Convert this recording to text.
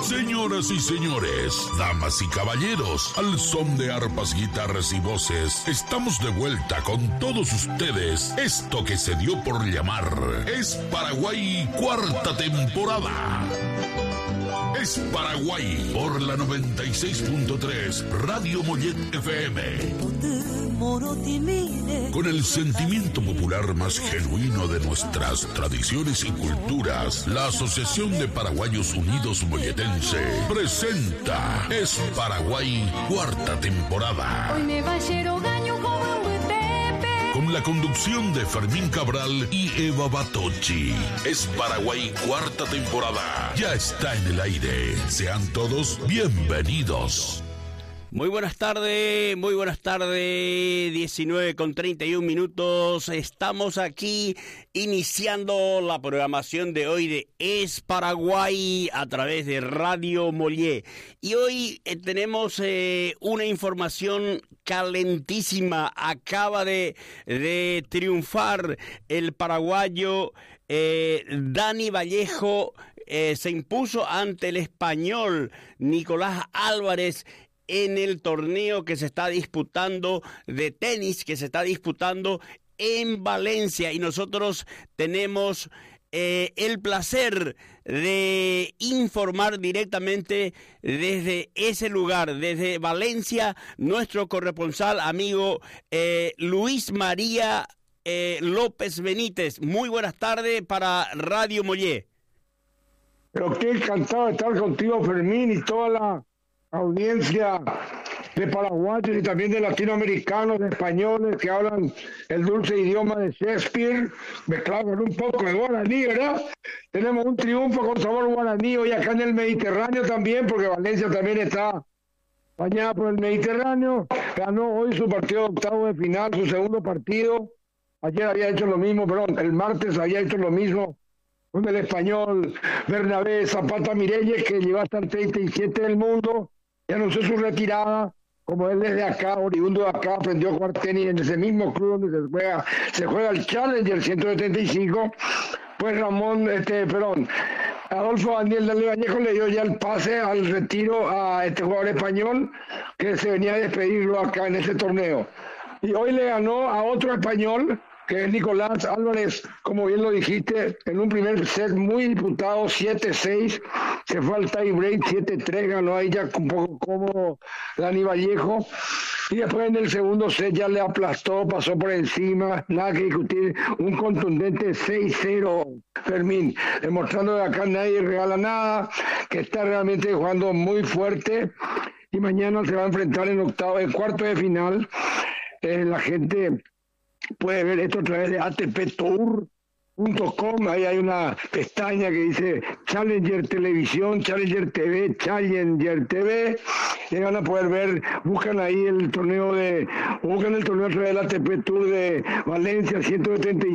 Señoras y señores, damas y caballeros, al son de arpas, guitarras y voces, estamos de vuelta con todos ustedes. Esto que se dio por llamar Es Paraguay cuarta temporada. Es Paraguay por la 96.3 Radio Mollet FM. Con el sentimiento popular más genuino de nuestras tradiciones y culturas, la Asociación de Paraguayos Unidos Molletense presenta Es Paraguay cuarta temporada. Con la conducción de Fermín Cabral y Eva Batochi. Es Paraguay cuarta temporada. Ya está en el aire. Sean todos bienvenidos. Muy buenas tardes, 19:31. Estamos aquí iniciando la programación de hoy de Es Paraguay a través de Radio Mollet. Y hoy tenemos una información calentísima. Acaba de triunfar el paraguayo Dani Vallejo. Se impuso ante el español Nicolás Álvarez en el torneo que se está disputando de tenis, que se está disputando en Valencia. Y nosotros tenemos el placer de informar directamente desde ese lugar, desde Valencia, nuestro corresponsal amigo Luis María López Benítez. Muy buenas tardes para Radio Mollet. Pero qué encantado de estar contigo, Fermín, y toda la audiencia de paraguayos y también de latinoamericanos, de españoles que hablan el dulce idioma de Shakespeare, mezclado con un poco de guaraní, ¿verdad? Tenemos un triunfo con sabor guaraní hoy acá en el Mediterráneo también, porque Valencia también está bañada por el Mediterráneo. Ganó hoy su partido de octavo de final, su segundo partido. Ayer había hecho lo mismo, perdón, el martes había hecho lo mismo con el español Bernabé Zapata Mirelles, que llegó hasta el 37 del mundo y anunció su retirada. Como él desde acá, oriundo de acá, aprendió a jugar tenis en ese mismo club donde se juega el Challenger 175. Pues Adolfo Daniel Dani Vallejo le dio ya el pase al retiro a este jugador español que se venía a despedirlo acá en este torneo. Y hoy le ganó a otro español, que es Nicolás Álvarez, como bien lo dijiste, en un primer set muy disputado, 7-6, se fue al tie break, 7-3, ganó ahí ya un poco como Dani Vallejo, y después en el segundo set ya le aplastó, pasó por encima, nada que discutir, un contundente 6-0, Fermín, demostrando que acá nadie regala nada, que está realmente jugando muy fuerte, y mañana se va a enfrentar en cuarto de final. La gente puede ver esto a través de atptour.com. Ahí hay una pestaña que dice Challenger Televisión, Challenger TV, Challenger TV. Y van a poder ver, buscan ahí el torneo a través del ATP Tour de Valencia 175.